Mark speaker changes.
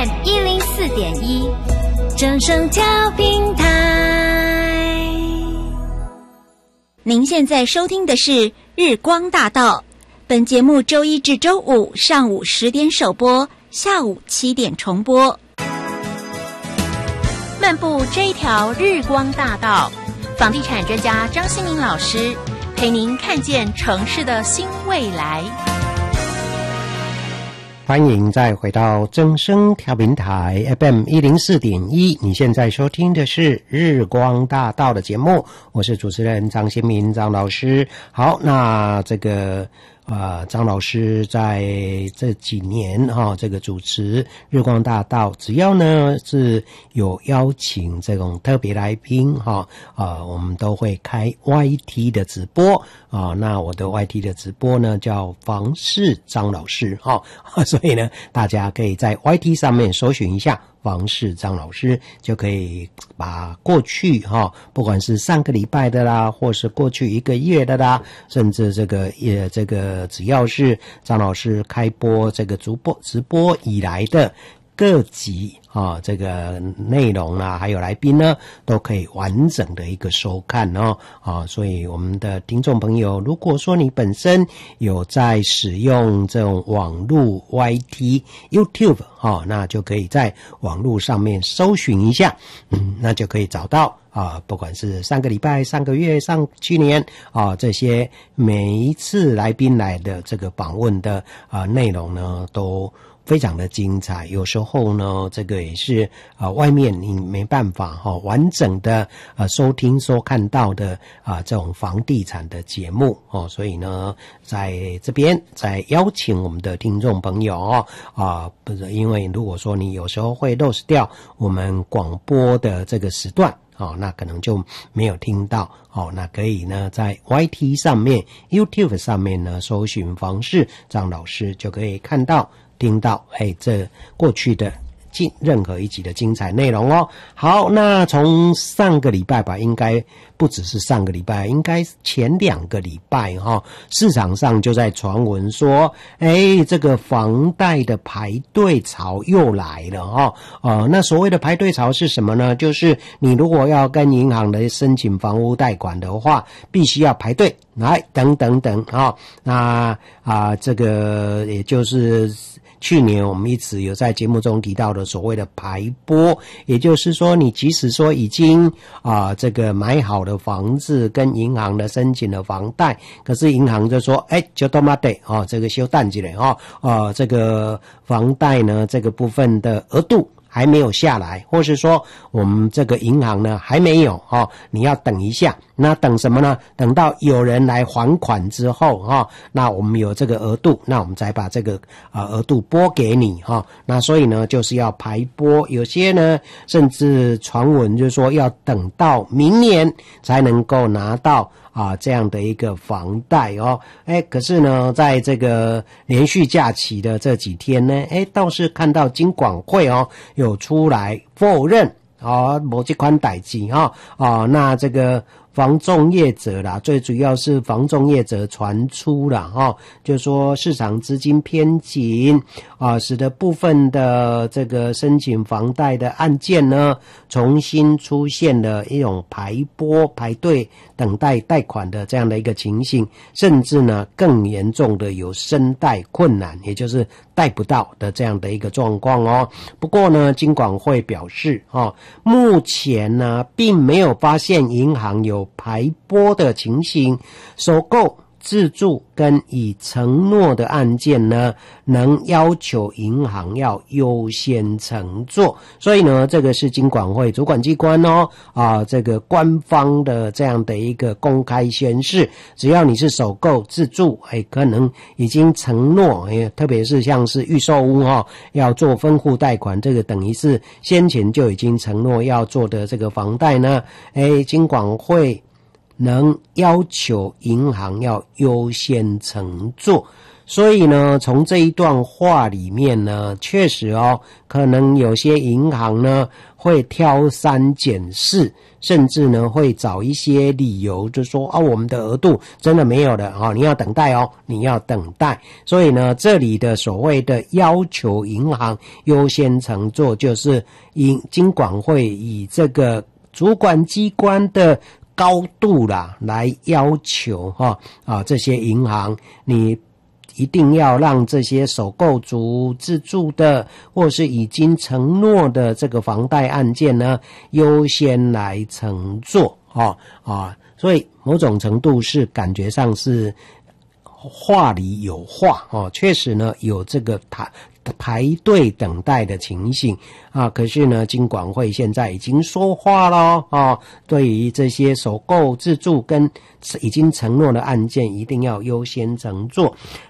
Speaker 1: FM 104.1，正声调频台。您现在收听的是日光大道，本节目周一至周五上午10点首播，下午7点重播。漫步这一条日光大道，房地产专家张新明老师陪您看见城市的新未来。
Speaker 2: 欢迎再回到正声调频台 FM 104.1，你现在收听的是日光大道的节目，我是主持人张新明张老师。好，那这个张老师在这几年这个主持日光大道，只要呢是有邀请这种特别来宾我们都会开 YT 的直播那我的 YT 的直播呢叫房事张老师所以呢大家可以在 YT 上面搜寻一下房事张老师，就可以把过去不管是上个礼拜的啦，或是过去1个月的啦，甚至这个只要是张老师开播这个直播以来的各集这个内容啦，还有来宾呢，都可以完整的一个收看所以我们的听众朋友，如果说你本身有在使用这种网络 YT YouTube 那就可以在网络上面搜寻一下那就可以找到不管是上个礼拜、上个月、去年这些每一次来宾来的这个访问的内容呢，都非常的精彩。有时候呢，这个也是外面你没办法完整的收听收看到的这种房地产的节目所以呢，在这边再邀请我们的听众朋友不是因为如果说你有时候会漏失掉我们广播的这个时段那可能就没有听到那可以呢在 YT 上面 YouTube 上面呢搜寻房事张老师，就可以看到听到这过去的任何一集的精彩内容好，那从上个礼拜吧，应该不只是上个礼拜，应该前2个礼拜市场上就在传闻说这个房贷的排队潮又来了那所谓的排队潮是什么呢？就是你如果要跟银行的申请房屋贷款的话，必须要排队来等等等那这个也就是去年我们一直有在节目中提到的所谓的排拨，也就是说你即使说已经这个买好的房子跟银行的申请了房贷，可是银行就说就多嘛得这个修淡季了这个房贷呢这个部分的额度还没有下来，或是说我们这个银行呢还没有你要等一下。那等什么呢？等到有人来还款之后那我们有这个额度，那我们再把这个额度拨给你那所以呢就是要排拨，有些呢甚至传闻就是说要等到明年才能够拿到这样的一个房贷可是呢在这个连续假期的这几天呢倒是看到金管会有出来否认没这款代志那这个房仲业者啦，最主要是房仲业者传出啦就说市场资金偏紧使得部分的这个申请房贷的案件呢重新出现了一种排队等待贷款的这样的一个情形，甚至呢更严重的有申贷困难，也就是贷不到的这样的一个状况不过呢金管会表示目前呢并没有发现银行有排拨的情形，首购自住跟已承诺的案件呢，能要求银行要优先承做。所以呢，这个是金管会主管机关这个官方的这样的一个公开宣示，只要你是首购自住，可能已经承诺，特别是像是预售屋要做分户贷款，这个等于是先前就已经承诺要做的这个房贷呢，金管会能要求银行要优先承做。所以呢，从这一段话里面呢，确实可能有些银行呢会挑三拣四，甚至呢会找一些理由，就说我们的额度真的没有了你要等待你要等待。所以呢，这里的所谓的要求银行优先承做，就是金管会以这个主管机关的高度啦来要求这些银行，你一定要让这些首购族自住的或是已经承诺的这个房贷案件呢优先来承做所以某种程度是感觉上是话里有话确实呢有这个排队等待的情形可是呢金管会现在已经说话了对于这些首购自住跟已经承诺的案件一定要优先承做。